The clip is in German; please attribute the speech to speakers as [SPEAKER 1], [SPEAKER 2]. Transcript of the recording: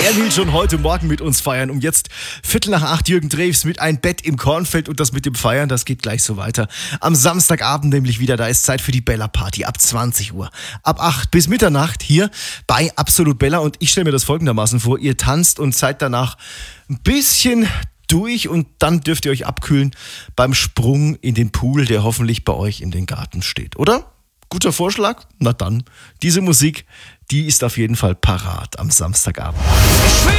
[SPEAKER 1] Er will schon heute Morgen mit uns feiern. Um jetzt 7:45 Jürgen Drews mit Ein Bett im Kornfeld und das mit dem Feiern, das geht gleich so weiter. Am Samstagabend nämlich wieder, da ist Zeit für die Bella Party ab 20 Uhr. Ab 8 bis Mitternacht hier bei Absolut Bella und ich stelle mir das folgendermaßen vor, ihr tanzt und seid danach ein bisschen durch und dann dürft ihr euch abkühlen beim Sprung in den Pool, der hoffentlich bei euch in den Garten steht, oder? Guter Vorschlag? Na dann, diese Musik, die ist auf jeden Fall parat am Samstagabend.